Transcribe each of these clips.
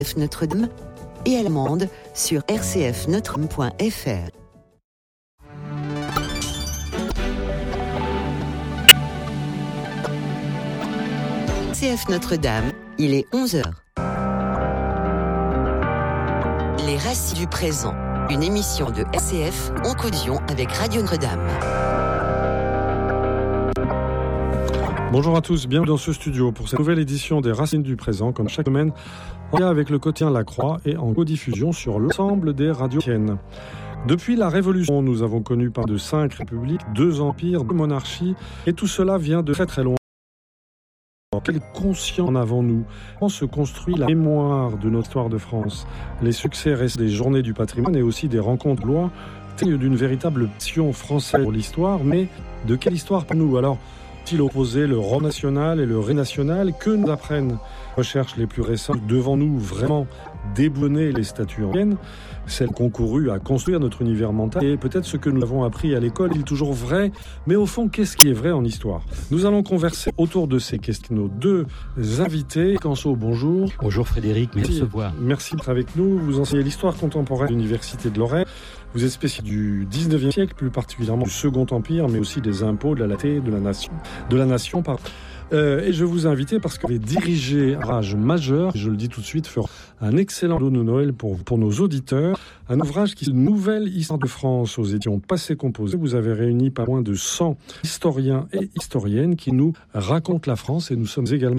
Notre-Dame et à l'amende sur rcfnotredame.fr. RCF Notre-Dame, il est 11h. Les Racines du présent, une émission de RCF en caution avec Radio Notre-Dame. Bonjour à tous, bienvenue dans ce studio pour cette nouvelle édition des Racines du présent, comme chaque semaine, en lien avec le quotidien La Croix et en codiffusion sur l'ensemble des radios chrétiennes. Depuis la Révolution, nous avons connu pas de 5 républiques, 2 empires, 2 monarchies, et tout cela vient de très très loin. Quelle conscience en avons-nous ? Comment se construit la mémoire de notre histoire de France ? Les succès restent des journées du patrimoine et aussi des rencontres de loi, témoignent d'une véritable passion française pour l'histoire, mais de quelle histoire pour nous ? Alors, il opposé le roi national et le ré national, que nous apprennent les recherches les plus récentes? Devons-nous vraiment déboulonner les statues anciennes, celles concourues à construire notre univers mental? Et peut-être ce que nous avons appris à l'école est toujours vrai, mais au fond, qu'est-ce qui est vrai en histoire? Nous allons converser autour de ces questions. Nos 2 invités. Canso, bonjour. Bonjour Frédéric, merci de recevoir. Merci d'être avec nous. Vous enseignez l'histoire contemporaine à l'Université de Lorraine. Vous êtes spécialiste du 19e siècle, plus particulièrement du Second Empire, mais aussi des impôts, de la laïcité, de la nation. Et je vous ai invité parce que vous avez dirigé un ouvrage majeur, je le dis tout de suite, fera un excellent cadeau de Noël pour nos auditeurs. Un ouvrage qui est une nouvelle histoire de France aux éditions Passé Composé. Vous avez réuni pas moins de 100 historiens et historiennes qui nous racontent la France, et nous sommes également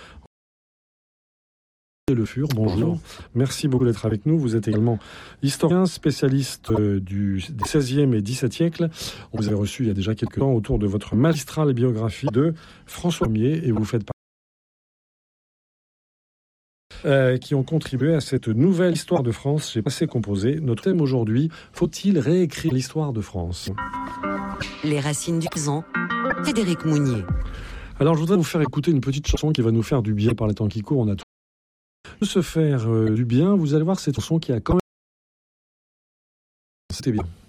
Le Fur, bonjour. Merci beaucoup d'être avec nous. Vous êtes également historien, spécialiste des 16e et 17e siècles. On vous a reçu il y a déjà quelques temps autour de votre magistrale biographie de François Ier, et vous faites partie qui ont contribué à cette nouvelle histoire de France chez Passé Composé. Notre thème aujourd'hui, faut-il réécrire l'histoire de France ? Les Racines du présent, Frédéric Mounier. Alors je voudrais vous faire écouter une petite chanson qui va nous faire du bien par les temps qui courent. On a tout de se faire du bien. Vous allez voir cette chanson qui a quand même... C'était bien.